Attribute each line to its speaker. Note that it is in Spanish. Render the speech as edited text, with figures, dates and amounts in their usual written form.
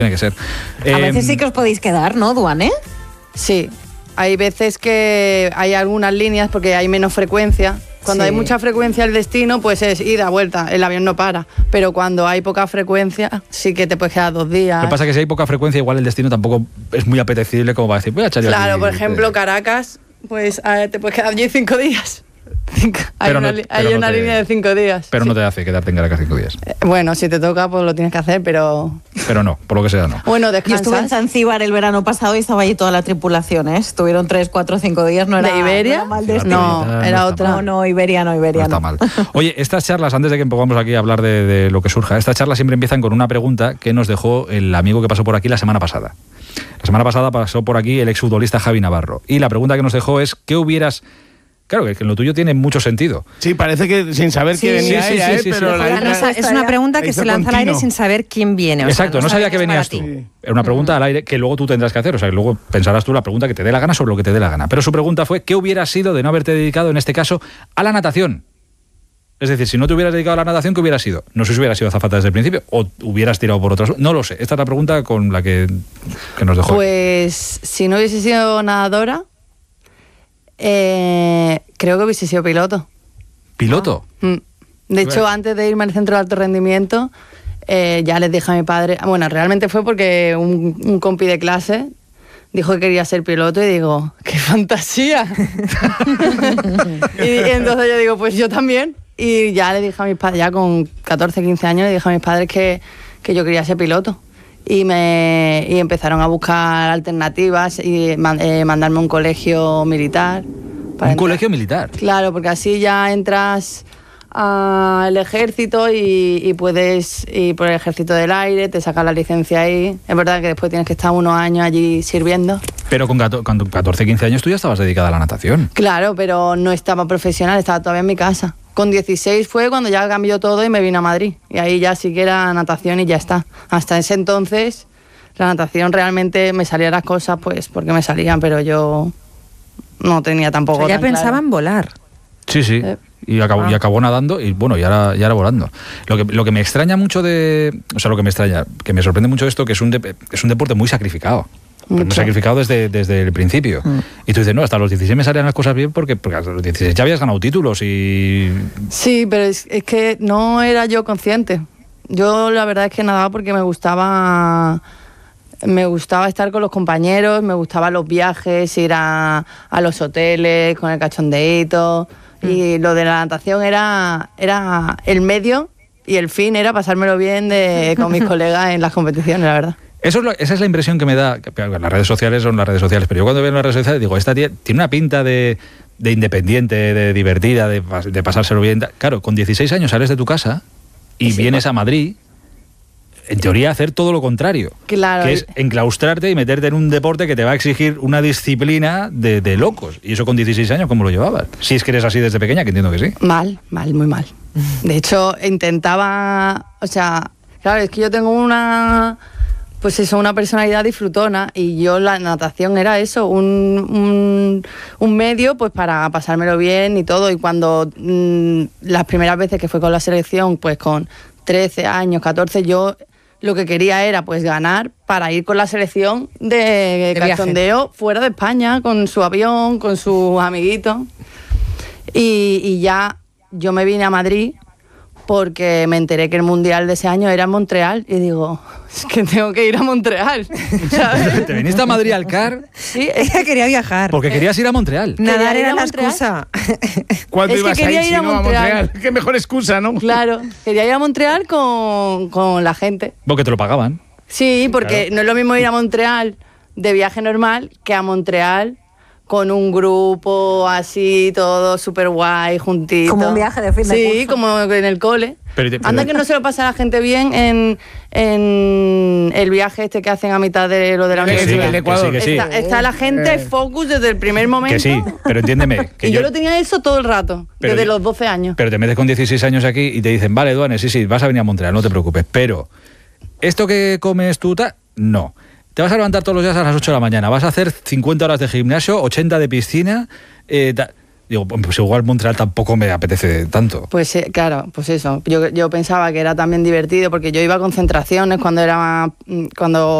Speaker 1: Tiene que ser.
Speaker 2: A veces sí que os podéis quedar, ¿no, Duane?
Speaker 3: Sí, hay veces que hay algunas líneas porque hay menos frecuencia. Cuando hay mucha frecuencia el destino, pues es ida, vuelta, el avión no para. Pero cuando hay poca frecuencia, sí que te puedes quedar 2 días.
Speaker 1: Lo que pasa es que si hay poca frecuencia, igual el destino tampoco es muy apetecible como para decir, voy a echar yo
Speaker 3: Claro,
Speaker 1: aquí,
Speaker 3: por ejemplo, Caracas, pues te puedes quedar allí 5 días. Hay una línea de 5 días.
Speaker 1: Pero
Speaker 3: sí.
Speaker 1: no te hace quedarte en Caracas 5 días.
Speaker 3: Bueno, si te toca, pues lo tienes que hacer, pero...
Speaker 1: Pero no, por lo que sea, no.
Speaker 3: Bueno,
Speaker 2: Yo estuve en
Speaker 3: descansas.
Speaker 2: Zanzíbar el verano pasado y estaba allí toda la tripulación, ¿eh? Estuvieron 3, 4, 5 días, no era...
Speaker 3: ¿De Iberia?
Speaker 2: No era mal destino.
Speaker 3: No, era otra.
Speaker 2: No, Iberia no.
Speaker 1: No está mal. Oye, estas charlas, antes de que pongamos aquí a hablar de lo que surja, estas charlas siempre empiezan con una pregunta que nos dejó el amigo que pasó por aquí la semana pasada. La semana pasada pasó por aquí el exfutbolista Javi Navarro. Y la pregunta que nos dejó es, ¿qué hubieras...? Claro, que lo tuyo tiene mucho sentido.
Speaker 4: Sí, parece que sin saber que venía
Speaker 1: sí,
Speaker 4: ella,
Speaker 1: sí,
Speaker 4: pero
Speaker 5: Es una pregunta que se lanza al aire sin saber quién viene.
Speaker 1: Exacto, no sabía que venías tú. Era una pregunta al aire que luego tú tendrás que hacer. O sea, que luego pensarás tú la pregunta que te dé la gana sobre lo que te dé la gana. Pero su pregunta fue, ¿qué hubieras sido de no haberte dedicado, en este caso, a la natación? Es decir, si no te hubieras dedicado a la natación, ¿qué hubieras sido? No sé si hubieras sido azafata desde el principio o hubieras tirado por otras... No lo sé. Esta es la pregunta con la que nos dejó.
Speaker 3: Pues si no hubiese sido nadadora, creo que hubiese sido piloto.
Speaker 1: ¿Piloto?
Speaker 3: De hecho, antes de irme al centro de alto rendimiento, ya les dije a mi padre... Bueno, realmente fue porque un compi de clase dijo que quería ser piloto y digo, ¡qué fantasía! y entonces yo digo, pues yo también. Y ya le dije a mis padres, ya con 14, 15 años, le dije a mis padres que yo quería ser piloto. Y empezaron a buscar alternativas y mandarme a un colegio militar.
Speaker 1: ¿Un colegio militar?
Speaker 3: Claro, porque así ya entras al ejército y puedes ir por el ejército del aire, te sacas la licencia ahí. Es verdad que después tienes que estar unos años allí sirviendo.
Speaker 1: Pero con 14, 15 años tú ya estabas dedicada a la natación.
Speaker 3: Claro, pero no estaba profesional, estaba todavía en mi casa. Con 16 fue cuando ya cambió todo y me vine a Madrid. Y ahí ya sí que era natación y ya está. Hasta ese entonces la natación realmente me salían las cosas pues porque me salían, pero yo no tenía tampoco...
Speaker 5: O sea, ya
Speaker 3: tan
Speaker 5: pensaban
Speaker 3: claro.
Speaker 5: volar.
Speaker 1: Sí. Y acabó nadando y bueno, y ahora volando. Lo que me extraña mucho o sea, lo que me extraña, que me sorprende mucho esto, que es un deporte muy sacrificado. Muy sacrificado desde el principio. Y tú dices, no, hasta los 16 me salían las cosas bien porque hasta los 16 ya habías ganado títulos y...
Speaker 3: Sí, pero es que no era yo consciente. Yo la verdad es que nadaba porque me gustaba estar con los compañeros, me gustaban los viajes, ir a los hoteles con el cachondeíto. Y lo de la natación era el medio y el fin era pasármelo bien con mis colegas en las competiciones, la verdad.
Speaker 1: Esa es la impresión que me da. Las redes sociales son las redes sociales, pero yo cuando veo las redes sociales digo, esta tía tiene una pinta de independiente, de divertida, de pasárselo bien. Claro, con 16 años sales de tu casa y vienes a Madrid, en teoría, a hacer todo lo contrario.
Speaker 3: Claro.
Speaker 1: Que es enclaustrarte y meterte en un deporte que te va a exigir una disciplina de locos. Y eso con 16 años, ¿cómo lo llevabas? Si es que eres así desde pequeña, que entiendo que sí.
Speaker 3: Mal, muy mal. De hecho, intentaba... O sea, claro, es que yo tengo una personalidad disfrutona y yo la natación era eso, un medio pues para pasármelo bien y todo. Y cuando las primeras veces que fue con la selección, pues con 13 años, 14, yo lo que quería era pues ganar para ir con la selección de cachondeo fuera de España, con su avión, con sus amiguitos. Y ya yo me vine a Madrid porque me enteré que el mundial de ese año era en Montreal y digo, es que tengo que ir a Montreal, ¿sabes?
Speaker 1: ¿Te viniste a Madrid al CAR?
Speaker 3: Sí,
Speaker 5: Ella quería viajar.
Speaker 1: Porque querías ir a Montreal.
Speaker 5: Nadar
Speaker 3: ir
Speaker 5: era
Speaker 3: a
Speaker 5: la
Speaker 3: Montreal.
Speaker 5: excusa.
Speaker 4: ¿Cuándo
Speaker 3: Es que
Speaker 4: ibas a
Speaker 3: quería
Speaker 4: ir
Speaker 3: ir a
Speaker 4: si no
Speaker 3: Montreal.
Speaker 4: Qué mejor excusa, ¿no?
Speaker 3: Claro, quería ir a Montreal con la gente.
Speaker 1: Porque te lo pagaban.
Speaker 3: Sí, porque no es lo mismo ir a Montreal de viaje normal que a Montreal con un grupo así, todo súper guay, juntito.
Speaker 2: Como un viaje de fin de
Speaker 3: Sí,
Speaker 2: curso.
Speaker 3: como en el cole. Anda que no se lo pasa a la gente bien en el viaje este que hacen a mitad de lo de la
Speaker 1: Que sí,
Speaker 3: universidad.
Speaker 4: el Ecuador.
Speaker 1: que sí.
Speaker 3: Está la gente focus desde el primer momento.
Speaker 1: Que sí, pero entiéndeme. Que
Speaker 3: Y yo lo tenía eso todo el rato,
Speaker 1: Pero
Speaker 3: desde
Speaker 1: yo-
Speaker 3: los 12 años.
Speaker 1: Pero te metes con 16 años aquí y te dicen, vale, Duane, sí, vas a venir a Montreal, no te preocupes. Pero, ¿esto que comes tú? No. Te vas a levantar todos los días a las 8 de la mañana, vas a hacer 50 horas de gimnasio, 80 de piscina. Y Digo, pues igual Montreal tampoco me apetece tanto.
Speaker 3: Pues claro, pues eso. Yo pensaba que era también divertido porque yo iba a concentraciones cuando